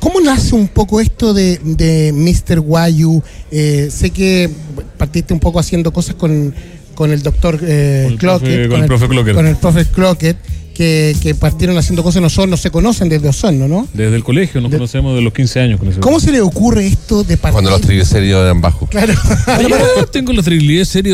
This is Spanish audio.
¿Cómo nace un poco esto de Mr. Guayu? Sé que partiste un poco haciendo cosas con el doctor Clockett. Con el profe Clockett. Con el profe Clockett, que partieron haciendo cosas en Osorno, se conocen desde Osorno, ¿no? Desde el colegio, nos conocemos de los 15 años. Con ese ¿Cómo se le ocurre esto de partir? Cuando los triglicéridos eran bajos. Claro. Tengo los triglicéridos